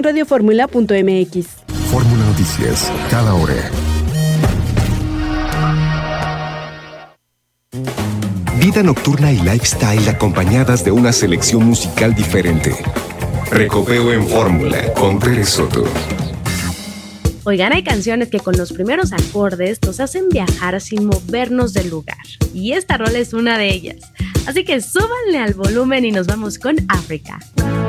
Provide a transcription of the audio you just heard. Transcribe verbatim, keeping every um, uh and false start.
en radio fórmula punto m x. Fórmula Noticias, cada hora. Vida nocturna y lifestyle acompañadas de una selección musical diferente. Recopeo en Fórmula con Tere Soto. Oigan, hay canciones que con los primeros acordes nos hacen viajar sin movernos del lugar. Y esta rola es una de ellas. Así que súbanle al volumen y nos vamos con África.